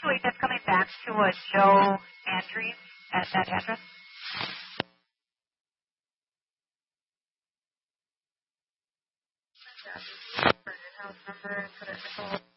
Wait, that's coming back to a Joe Andrews at that address? House number, put it in the